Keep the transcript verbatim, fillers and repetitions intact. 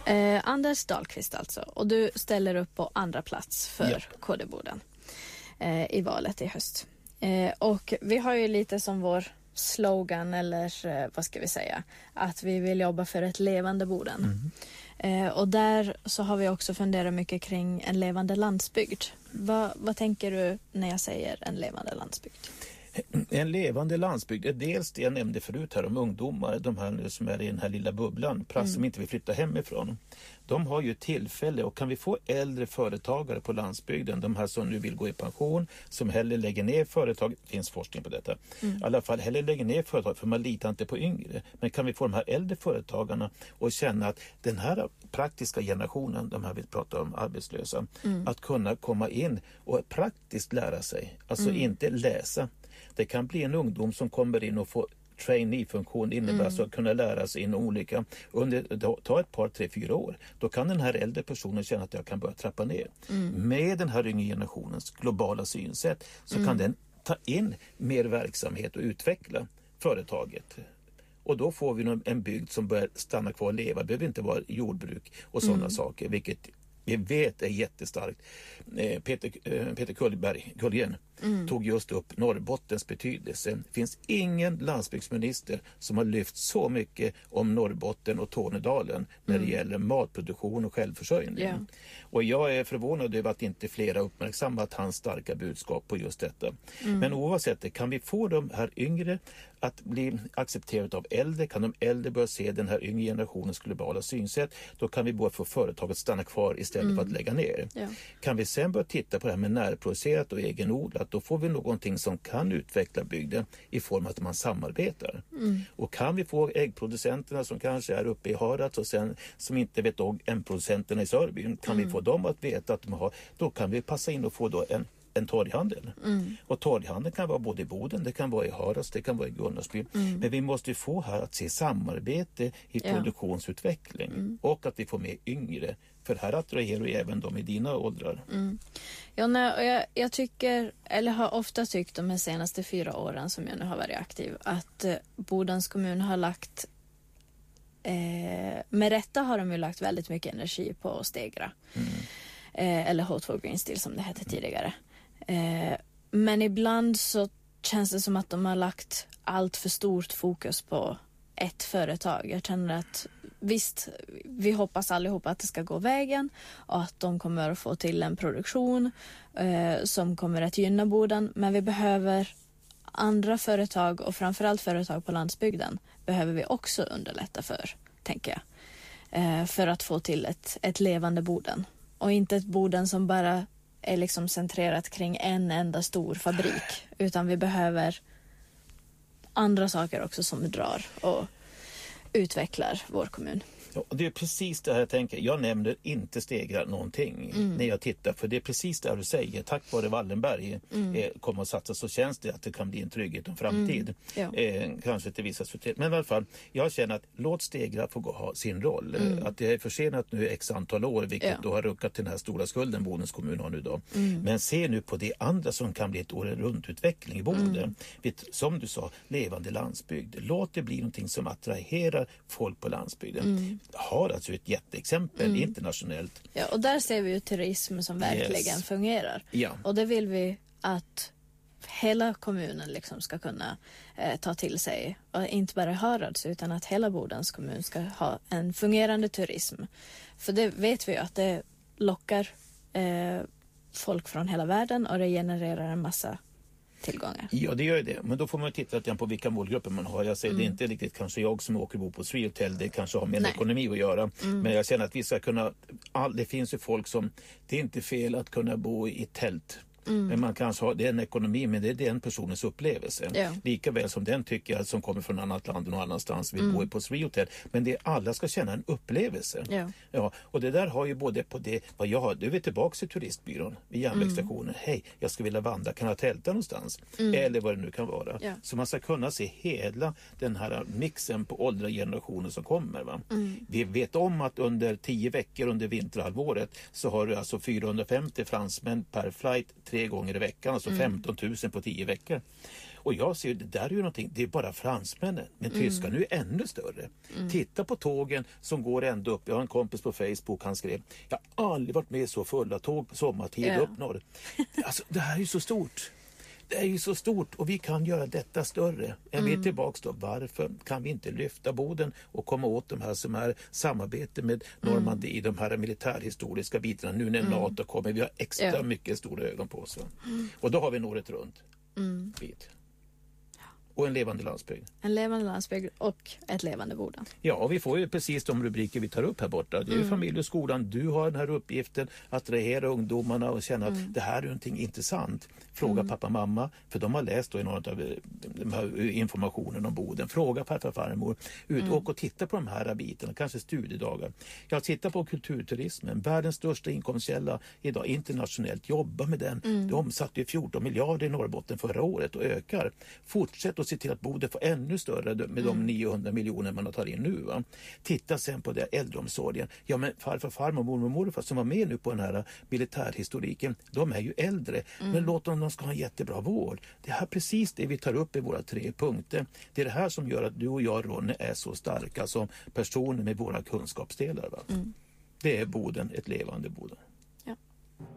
Eh, Anders Dahlqvist alltså. Och du ställer upp på andra plats för ja. K D-Boden eh, i valet i höst. Eh, och vi har ju lite som vår slogan, eller eh, vad ska vi säga, att vi vill jobba för ett levande Boden. Mm. Eh, och där så har vi också funderat mycket kring en levande landsbygd. Va, vad tänker du när jag säger en levande landsbygd? En levande landsbygd är dels det jag nämnde förut här om ungdomar, de här som är i den här lilla bubblan, plats mm. som inte vill flytta hemifrån. De har ju tillfälle, och kan vi få äldre företagare på landsbygden, de här som nu vill gå i pension, som hellre lägger ner företag, det finns forskning på detta, mm. i alla fall hellre lägger ner företag för man litar inte på yngre. Men kan vi få de här äldre företagarna och känna att den här praktiska generationen, de här vi pratar om arbetslösa, mm. att kunna komma in och praktiskt lära sig, alltså mm. inte läsa. Det kan bli en ungdom som kommer in och får trainee-funktion, det innebär mm. alltså att kunna lära sig inom olika, under, ta ett par, tre, fyra år. Då kan den här äldre personen känna att jag kan börja trappa ner. Mm. Med den här yngre generationens globala synsätt så mm. kan den ta in mer verksamhet och utveckla företaget. Och då får vi en bygd som börjar stanna kvar och leva. Det behöver inte vara jordbruk och sådana mm. saker, vilket vi vet är jättestarkt. Eh, Peter, eh, Peter Kullberg, Kullgren mm. tog just upp Norrbottens betydelse. Det finns ingen landsbygdsminister som har lyft så mycket om Norrbotten och Tornedalen när mm. det gäller matproduktion och självförsörjning. Yeah. Och jag är förvånad över att inte flera uppmärksammat hans starka budskap på just detta. Mm. Men oavsett det, kan vi få de här yngre att bli accepterade av äldre, kan de äldre börja se den här yngre generationens globala synsätt, då kan vi bara få företaget att stanna kvar istället mm. för att lägga ner. Ja. Kan vi sen börja titta på det här med närproducerat och egenodlat, då får vi någonting som kan utveckla bygden i form av att man samarbetar. Mm. Och kan vi få äggproducenterna som kanske är uppe i Harads och sen som inte vet om äggproducenterna i Sörbyn, kan mm. vi få dem att veta att de har, då kan vi passa in och få då en en torghandel. Mm. Och torghandeln kan vara både i Boden, det kan vara i Harads, det kan vara i Gunnarsbyn. Mm. Men vi måste få här att se samarbete i ja. produktionsutveckling mm. och att vi får med yngre. För här attraherar ju även de i dina åldrar. Mm. Ja, nej, jag, jag tycker, eller har ofta tyckt de senaste fyra åren som jag nu har varit aktiv, att eh, Bodens kommun har lagt eh, med rätta har de ju lagt väldigt mycket energi på Stegra. Mm. Eh, eller H två Green Steel som det hette tidigare. Eh, men ibland så känns det som att de har lagt allt för stort fokus på ett företag. Jag känner att visst, vi hoppas allihopa att det ska gå vägen och att de kommer att få till en produktion eh, som kommer att gynna Boden, men vi behöver andra företag och framförallt företag på landsbygden behöver vi också underlätta för, tänker jag. Eh, för att få till ett, ett levande Boden. Och inte ett Boden som bara är liksom centrerat kring en enda stor fabrik. Utan vi behöver andra saker också som drar och utvecklar vår kommun. Ja, det är precis det här jag tänker. Jag nämner inte Stegra någonting mm. när jag tittar. För det är precis det du säger. Tack vare Wallenberg mm. eh, kommer att satsa, så känns det att det kan bli en trygghet och framtid. Mm. Ja. Eh, kanske till vissa sorter. Men i alla fall, jag känner att låt Stegra få gå, ha sin roll. Mm. Att det är försenat nu x antal år, vilket ja. då har ruckat till den här stora skulden Bodens kommun har nu då. Mm. Men se nu på det andra som kan bli ett år runt utveckling i Boden. Mm. Vet, som du sa, levande landsbygd. Låt det bli någonting som attraherar folk på landsbygden. Mm. Har alltså ett jätteexempel mm. internationellt. Ja, och där ser vi ju turism som verkligen yes. fungerar. Ja. Och det vill vi att hela kommunen liksom ska kunna eh, ta till sig. Och inte bara Harads utan att hela Bodens kommun ska ha en fungerande turism. För det vet vi ju att det lockar eh, folk från hela världen och det genererar en massa tillgångar. Ja, det gör det. Men då får man titta lite på vilka målgrupper man har. Jag säger mm. det är inte riktigt kanske jag som åker bo på Three Hotel, det kanske har med Nej. ekonomi att göra. Mm. Men jag känner att vi ska kunna, all, det finns ju folk som, det är inte fel att kunna bo i tält. Mm. Men man kanske har, det är en ekonomi, men det är den personens upplevelse. Ja. Lika väl som den tycker jag som kommer från annat land och någon annanstans vill mm. bo på Three Hotel. Men det alla ska känna en upplevelse. Ja. Ja, och det där har ju både på det, vad jag har, du är tillbaka till turistbyrån vid järnvägsstationen. Mm. Hej, jag ska vilja vandra, kan jag tälta någonstans? Mm. Eller vad det nu kan vara. Ja. Så man ska kunna se hela den här mixen på åldra generationer som kommer. Va? Mm. Vi vet om att under tio veckor under vinterhalvåret så har du alltså fyrahundrafemtio fransmän per flight tre gånger i veckan, alltså mm. femton tusen på tio veckor. Och jag ser, det där är ju någonting, det är bara fransmännen, men tyska mm. nu är ännu större. Mm. Titta på tågen som går ända upp, jag har en kompis på Facebook, han skrev, jag har aldrig varit med så fulla tåg på sommartid yeah. upp norr. Alltså det här är ju så stort. Det är ju så stort och vi kan göra detta större. Jag mm. vet tillbaks då, varför kan vi inte lyfta Boden och komma åt de här som är samarbete med Normandie i mm. de här militärhistoriska bitarna. Nu när mm. NATO kommer, vi har extra yeah. mycket stora ögon på oss. Mm. Och då har vi en året runt mm. bit. Och en levande landsbygd. En levande landsbygd och ett levande Boden. Ja, och vi får ju precis de rubriker vi tar upp här borta. Det är ju mm. familj och skolan. Du har den här uppgiften att attrahera ungdomarna och känna mm. att det här är någonting intressant. Fråga mm. pappa och mamma, för de har läst då i någon av de här informationen om Boden. Fråga farfar och farmor. Ut mm. och, och titta på de här bitarna, kanske studiedagar. Jag tittar på kulturturismen, världens största inkomstkälla idag internationellt. Jobba med den. Mm. De omsatte ju fjorton miljarder i Norrbotten förra året och ökar. Fortsätt och se till att Boden får ännu större med mm. de niohundra miljoner man har tagit in nu. Va? Titta sen på det äldreomsorgen. Ja, men farfar, farmor, mormor och morfar som var med nu på den här militärhistoriken, de är ju äldre. Mm. Men låt dem, de ska ha en jättebra vård. Det här är precis det vi tar upp i våra tre punkter. Det är det här som gör att du och jag, Ronny, är så starka som personer med våra kunskapsdelar. Va? Mm. Det är Boden, ett levande Boden.